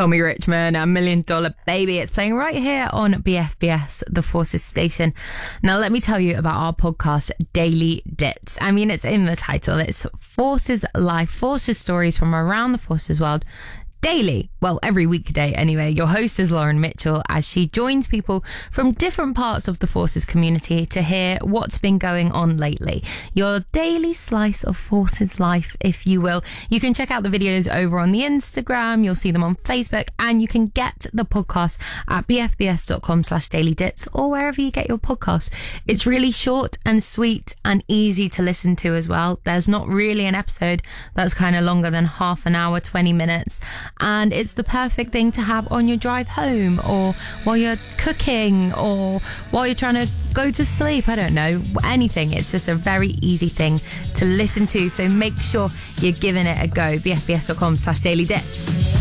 Tommy Richmond, $1 Million Baby. It's playing right here on BFBS, the Forces station. Now, let me tell you about our podcast, Daily Dits. I mean, it's in the title. It's Forces Life, Forces stories from around the Forces world. Daily, well, every weekday anyway. Your host is Lauren Mitchell as she joins people from different parts of the Forces community to hear what's been going on lately. Your daily slice of Forces life, if you will. You can check out the videos over on the Instagram. You'll see them on Facebook, and you can get the podcast at bfbs.com/dailydits or wherever you get your podcast. It's really short and sweet and easy to listen to as well. There's not really an episode that's kind of longer than half an hour, 20 minutes. And it's the perfect thing to have on your drive home, or while you're cooking, or while you're trying to go to sleep. I don't know, anything. It's just a very easy thing to listen to. So make sure you're giving it a go. bfbs.com/dailydits.